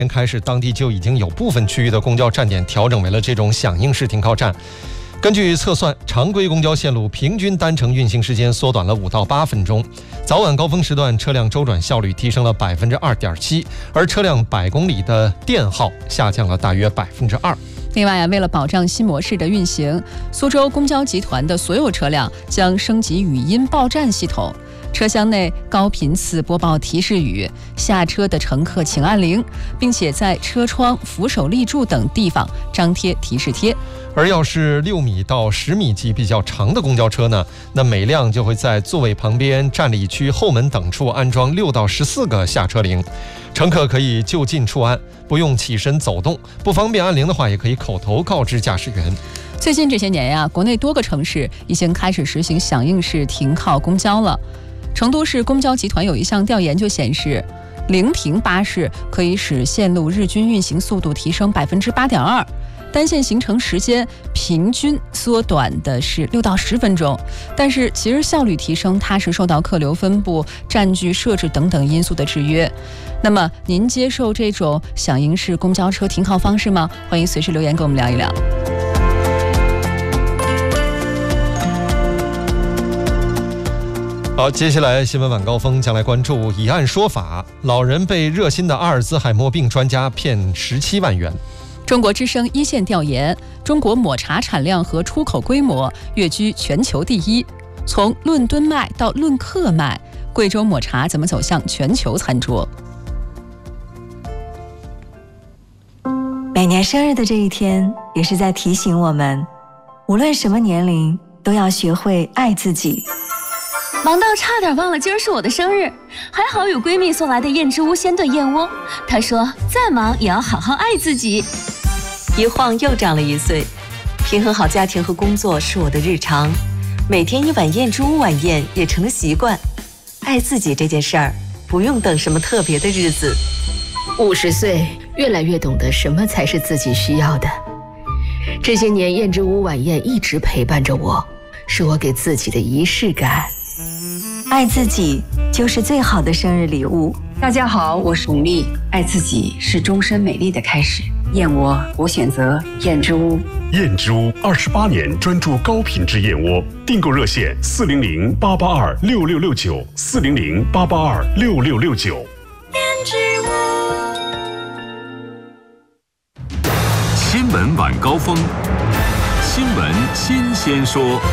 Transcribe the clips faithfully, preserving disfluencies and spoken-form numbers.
年开始，当地就已经有部分区域的公交站点调整为了这种响应式停靠站。根据测算，常规公交线路平均单程运行时间缩短了五到八分钟，早晚高峰时段车辆周转效率提升了百分之二点七，而车辆百公里的电耗下降了大约百分之二。 另外啊，为了保障新模式的运行，苏州公交集团的所有车辆将升级语音报站系统。车厢内高频次播报提示语，下车的乘客请按铃，并且在车窗、扶手立柱等地方张贴提示贴。 而要是六米到十米级比较长的公交车呢，那每辆就会在座位旁边、站立区后门等处安装六到十四个下车铃，乘客可以就近处按，不用起身走动。不方便按铃的话，也可以口头告知驾驶员。 最近这些年呀，国内多个城市已经开始实行响应式停靠公交了。成都市公交集团有一项调研就显示，零停巴士可以使线路日均运行速度提升百分之八点二，单线行程时间平均缩短的是六到十分钟。但是其实效率提升，它是受到客流分布、站距设置等等因素的制约。那么您接受这种响应式公交车停靠方式吗？欢迎随时留言跟我们聊一聊。 好，接下来新闻晚高峰将来关注以案说法，老人被热心的阿尔兹海默病专家骗十七万元。 中国之声一线调研，中国抹茶产量和出口规模跃居全球第一。从论吨卖到论克卖，贵州抹茶怎么走向全球餐桌？ 每年生日的这一天，也是在提醒我们，无论什么年龄，都要学会爱自己。 忙到差点忘了今儿是我的生日，还好有闺蜜送来的燕之屋鲜炖燕窝。她说再忙也要好好爱自己。 一晃又长了一岁，平衡好家庭和工作是我的日常，每天一碗燕之屋晚宴也成了习惯。爱自己这件事儿，不用等什么特别的日子。 五十岁，越来越懂得什么才是自己需要的。这些年，燕之屋晚宴一直陪伴着我，是我给自己的仪式感。 爱自己就是最好的生日礼物。 大家好，我是巩俐。爱自己是终身美丽的开始。燕窝，我选择燕之屋。 燕之屋二十八年专注高品质燕窝，订购热线四零零八八二六六六九四零零八八二六六六九。 燕之屋。 新闻晚高峰，新闻新鲜说。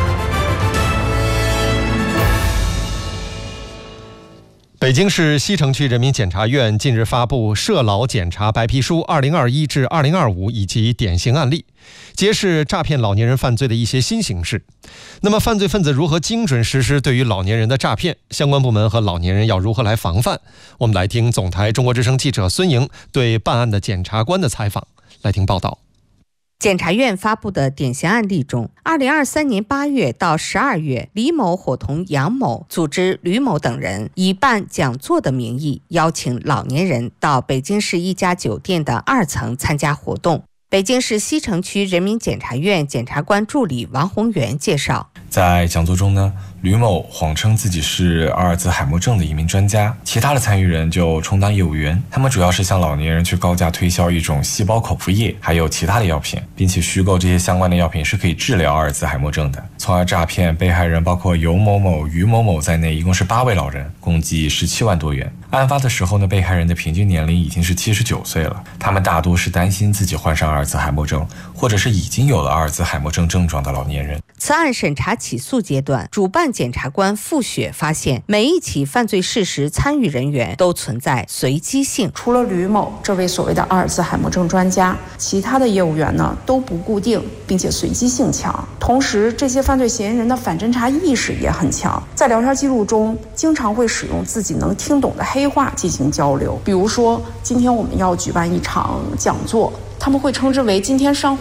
北京市西城区人民检察院近日发布涉老检查白皮书二零二一至二零二五以及典型案例，揭示诈骗老年人犯罪的一些新形式。那么犯罪分子如何精准实施对于老年人的诈骗？相关部门和老年人要如何来防范？我们来听总台中国之声记者孙莹对办案的检察官的采访，来听报道。 检察院发布的典型案例中，二零二三年八月到十二月，李某伙同杨某组织吕某等人以办讲座的名义，邀请老年人到北京市一家酒店的二层参加活动。北京市西城区人民检察院检察官助理王宏元介绍， 在讲座中呢，吕某谎称自己是阿尔兹海默症的一名专家，其他的参与人就充当业务员，他们主要是向老年人去高价推销一种细胞口服液，还有其他的药品，并且虚构这些相关的药品是可以治疗阿尔兹海默症的，从而诈骗被害人包括尤某某、于某某在内，一共是八位老人，共计十七万多元。案发的时候呢，被害人的平均年龄已经是七十九岁了，他们大多是担心自己患上阿尔兹海默症，或者是已经有了阿尔兹海默症症状的老年人。 此案审查起诉阶段，主办检察官付雪发现，每一起犯罪事实参与人员都存在随机性。 除了吕某这位所谓的阿尔兹海默症专家，其他的业务员呢都不固定，并且随机性强。同时，这些犯罪嫌疑人的反侦查意识也很强，在聊天记录中经常会使用自己能听懂的黑话进行交流。比如说，今天我们要举办一场讲座，他们会称之为今天上会，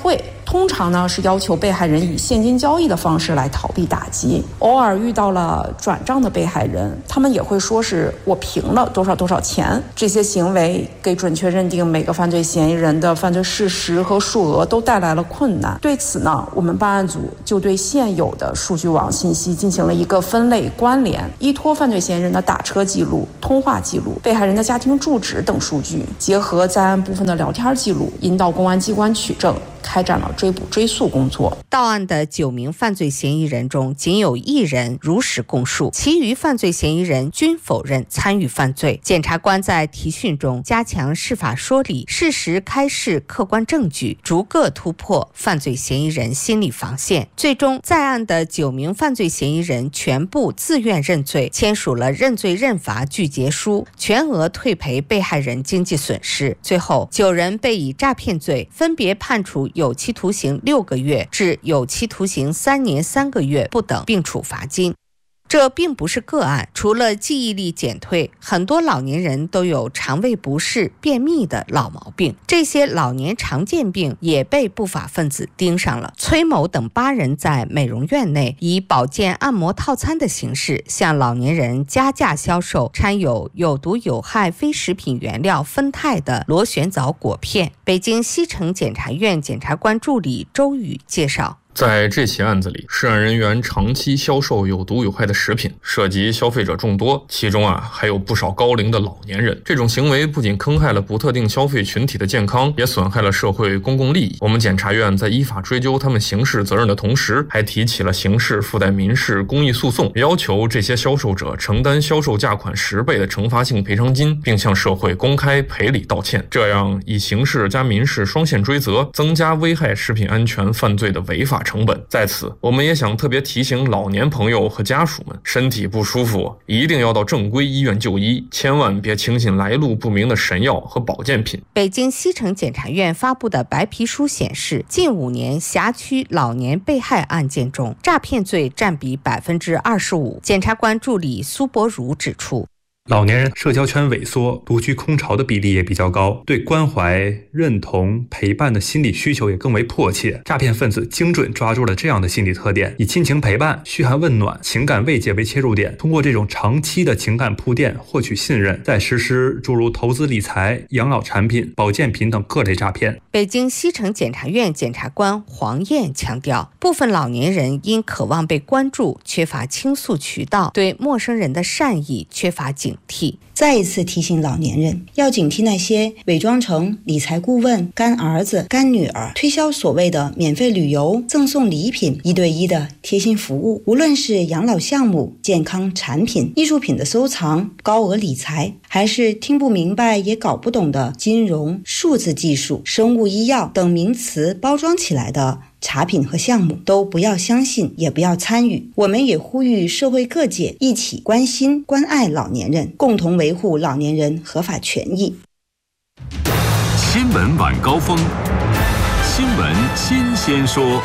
通常呢是要求被害人以现金交易的方式来逃避打击。偶尔遇到了转账的被害人，他们也会说是我平了多少多少钱。这些行为给准确认定每个犯罪嫌疑人的犯罪事实和数额都带来了困难。对此呢，我们办案组就对现有的数据网信息进行了一个分类关联，依托犯罪嫌疑人的打车记录、通话记录、被害人的家庭住址等数据，结合在案部分的聊天记录，引导公安机关取证，开展了追捕追诉工作。 到案的九名犯罪嫌疑人中，仅有一人如实供述，其余犯罪嫌疑人均否认参与犯罪。检察官在提讯中加强释法说理，适时开示客观证据，逐个突破犯罪嫌疑人心理防线。最终，在案的九名犯罪嫌疑人全部自愿认罪，签署了认罪认罚具结书，全额退赔被害人经济损失。最后，九人被以诈骗罪分别判处有期徒刑六个月至有期徒刑三年三个月不等，并处罚金。这并不是个案，除了记忆力减退，很多老年人都有肠胃不适、便秘的老毛病。这些老年常见病也被不法分子盯上了。崔某等八人在美容院内以保健按摩套餐的形式向老年人加价销售掺有有毒有害非食品原料酚酞的螺旋藻果片。北京西城检察院检察官助理周宇介绍， 在这起案子里，涉案人员长期销售有毒有害的食品，涉及消费者众多，其中啊还有不少高龄的老年人。这种行为不仅坑害了不特定消费群体的健康，也损害了社会公共利益。我们检察院在依法追究他们刑事责任的同时，还提起了刑事附带民事公益诉讼，要求这些销售者承担销售价款十倍的惩罚性赔偿金，并向社会公开赔礼道歉。这样以刑事加民事双线追责，增加危害食品安全犯罪的违法成本。在此，我们也想特别提醒老年朋友和家属们，身体不舒服一定要到正规医院就医，千万别轻信来路不明的神药和保健品。 北京西城检察院发布的白皮书显示，近五年辖区老年被害案件中，诈骗罪占比百分之二十五。检察官助理苏博如指出， 老年人社交圈萎缩、独居空巢的比例也比较高，对关怀、认同、陪伴的心理需求也更为迫切。诈骗分子精准抓住了这样的心理特点，以亲情陪伴、嘘寒问暖、情感慰藉为切入点，通过这种长期的情感铺垫获取信任，再实施诸如投资理财、养老产品、保健品等各类诈骗。 北京西城检察院检察官黄燕强调，部分老年人因渴望被关注，缺乏倾诉渠道，对陌生人的善意缺乏警再一次提醒老年人要警惕那些伪装成理财顾问、干儿子、干女儿，推销所谓的免费旅游、赠送礼品、一对一的贴心服务。无论是养老项目、健康产品、艺术品的收藏、高额理财，还是听不明白也搞不懂的金融、数字技术、生物医药等名词包装起来的茶品和项目，都不要相信，也不要参与。我们也呼吁社会各界一起关心关爱老年人，共同维护老年人合法权益。 新闻晚高峰，新闻新鲜说。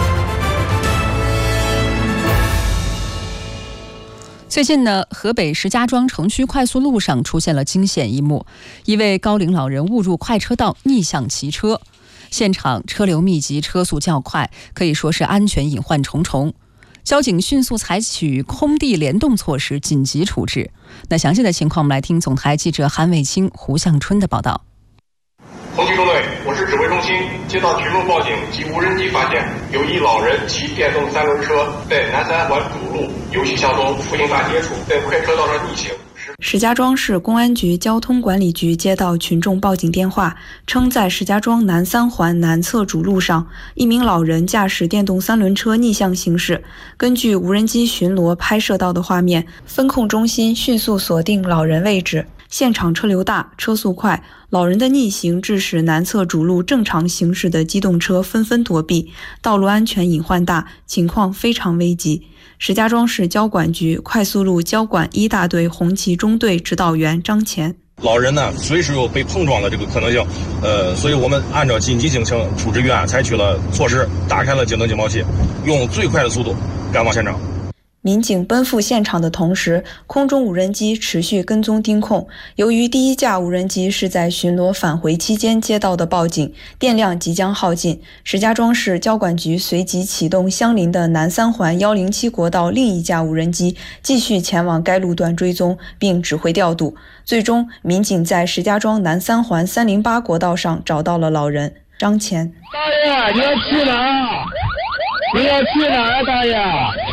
最近呢，河北石家庄城区快速路上出现了惊险一幕，一位高龄老人误入快车道逆向骑车，现场车流密集，车速较快，可以说是安全隐患重重。交警迅速采取空地联动措施，紧急处置。那详细的情况，我们来听总台记者韩伟清、胡向春的报道。 红旗中队，我是指挥中心，接到群众报警及无人机发现，有一老人骑电动三轮车在南三环主路由西向东复兴大街处，在快车道上逆行。 石家庄市公安局交通管理局接到群众报警电话，称在石家庄南三环南侧主路上，一名老人驾驶电动三轮车逆向行驶。根据无人机巡逻拍摄到的画面，分控中心迅速锁定老人位置。现场车流大，车速快，老人的逆行致使南侧主路正常行驶的机动车纷纷躲避，道路安全隐患大，情况非常危急。石家庄市交管局快速路交管一大队红旗中队指导员张乾。 老人呢，随时有被碰撞的这个可能性，呃，所以我们按照紧急情况处置预案，采取了措施，打开了警灯警报器，用最快的速度赶往现场。 民警奔赴现场的同时，空中无人机持续跟踪盯控。由于第一架无人机是在巡逻返回期间接到的报警，电量即将耗尽，石家庄市交管局随即启动相邻的南三环一零七国道另一架无人机，继续前往该路段追踪，并指挥调度。最终，民警在石家庄南三环三零八国道上找到了老人张乾。 大爷，你要去哪儿？你要去哪儿啊，大爷？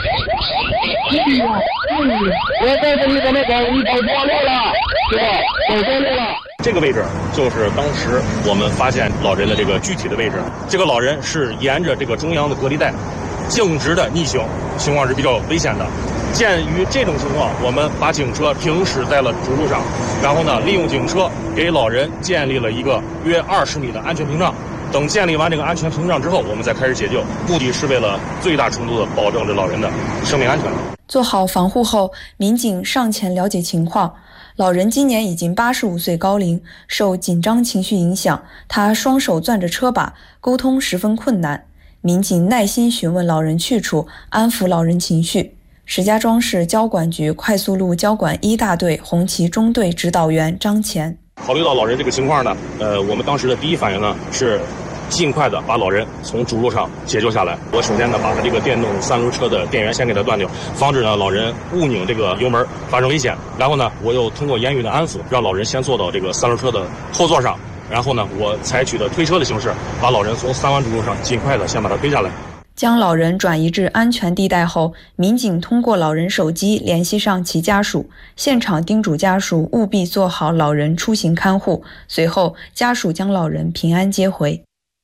我告诉你，我那个你走错路了，是吧？走错路了。 这个位置就是当时我们发现老人的这个具体的位置。这个老人是沿着这个中央的隔离带，径直的逆行，情况是比较危险的。鉴于这种情况，我们把警车停驶在了主路上，然后呢，利用警车给老人建立了一个约二十米的安全屏障。等建立完这个安全屏障之后，我们再开始解救，目的是为了最大程度的保证这老人的生命安全。 做好防护后，民警上前了解情况。老人今年已经八十五岁高龄，受紧张情绪影响，他双手攥着车把，沟通十分困难。民警耐心询问老人去处，安抚老人情绪。石家庄市交管局快速路交管一大队红旗中队指导员张乾。 考虑到老人这个情况呢，呃，我们当时的第一反应呢是尽快的把老人从主路上解救下来。我首先呢把他这个电动三轮车的电源先给他断掉，防止呢老人误拧这个油门发生危险。然后呢，我又通过言语的安抚，让老人先坐到这个三轮车的后座上。然后呢，我采取的推车的形式，把老人从三环主路上尽快的先把他推下来。 将老人转移至安全地带后，民警通过老人手机联系上其家属，现场叮嘱家属务必做好老人出行看护。随后，家属将老人平安接回。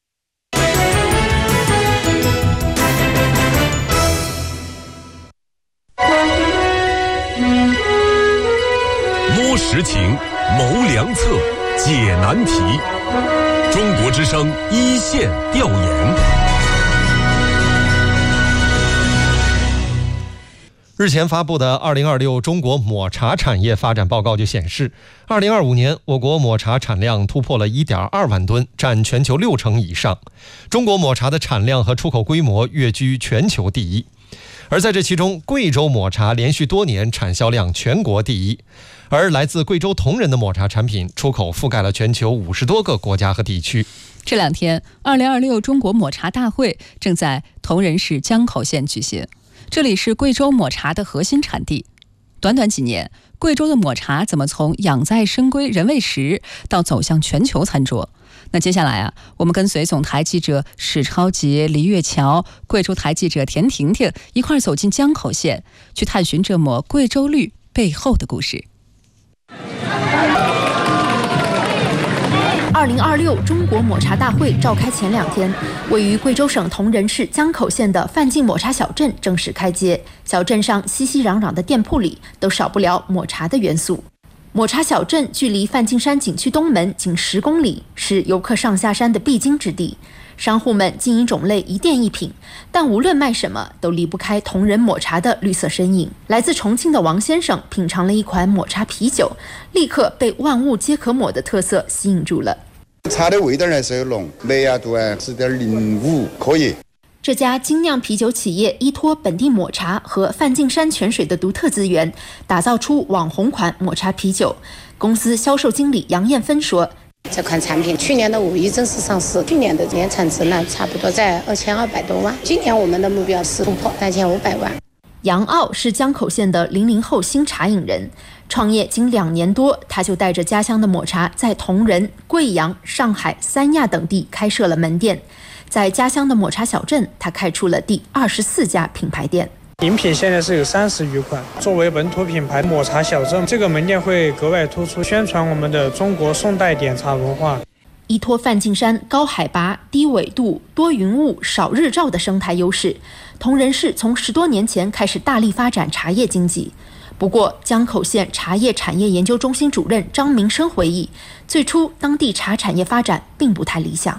摸实情，谋良策，解难题。中国之声一线调研。 日前发布的《二零二六中国抹茶产业发展报告》就显示，二零二五年我国抹茶产量突破了 一点二万吨，占全球六成以上。中国抹茶的产量和出口规模跃居全球第一。而在这其中，贵州抹茶连续多年产销量全国第一，而来自贵州铜仁的抹茶产品出口覆盖了全球五十多个国家和地区。 这两天，二零二六中国抹茶大会正在铜仁市江口县举行。这里是贵州抹茶的核心产地。短短几年，贵州的抹茶怎么从养在深闺人未识到走向全球餐桌？那接下来啊，我们跟随总台记者史超杰、黎月桥、贵州台记者田婷婷一块走进江口县，去探寻这抹贵州绿背后的故事。 二零二六中国抹茶大会召开前两天，位于贵州省铜仁市江口县的范进抹茶小镇正式开街。小镇上熙熙攘攘的店铺里都少不了抹茶的元素。抹茶小镇距离范进山景区东门仅十公里，是游客上下山的必经之地。商户们经营种类一店一品，但无论卖什么都离不开铜仁抹茶的绿色身影。来自重庆的王先生品尝了一款抹茶啤酒，立刻被万物皆可抹的特色吸引住了。 茶的味道呢是浓，麦芽度啊是点零五，可以。 这家精酿啤酒企业依托本地抹茶和范进山泉水的独特资源，打造出网红款抹茶啤酒。公司销售经理杨艳芬说， 这款产品去年的五一正式上市，去年的年产值呢差不多在二千二百多万，今年我们的目标是突破三千五百万。 杨傲是江口县的零零后新茶饮人，创业仅两年多，他就带着家乡的抹茶在铜仁、贵阳、上海、三亚等地开设了门店。在家乡的抹茶小镇，他开出了第二十四家品牌店。 饮品现在是有三十余款。作为本土品牌抹茶小镇，这个门店会格外突出，宣传我们的中国宋代点茶文化。 依托范进山高海拔、低纬度、多云雾、少日照的生态优势，铜仁市从十多年前开始大力发展茶叶经济。不过，江口县茶叶产业研究中心主任张明生回忆，最初当地茶产业发展并不太理想。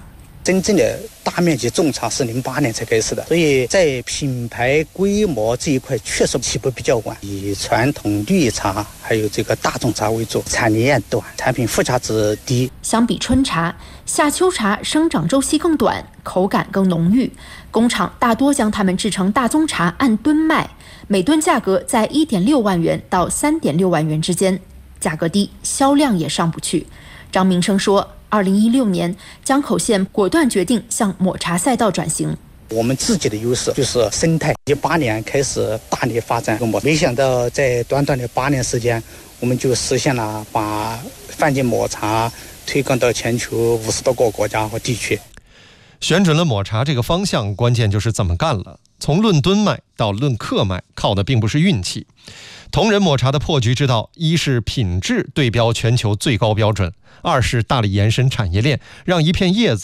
真正的大面积种茶是零八年才开始的，所以在品牌规模这一块确实起步比较晚，以传统绿茶还有这个大众茶为主，产年短，产品附加值低。 相比春茶，夏秋茶生长周期更短，口感更浓郁。工厂大多将它们制成大宗茶，按吨卖，每吨价格在 一点六万元到三点六万元之间，价格低，销量也上不去。张明生说，二零一六年，江口县果断决定向抹茶赛道转型。 我们自己的优势就是生态，一八年开始大力发展，没想到在短短的八年时间，我们就实现了把范进抹茶推广到全球五十多个国家和地区。 选准了抹茶这个方向，关键就是怎么干了。从论吨卖到论克卖，靠的并不是运气。同仁抹茶的破局之道，一是品质对标全球最高标准，二是大力延伸产业链，让一片叶子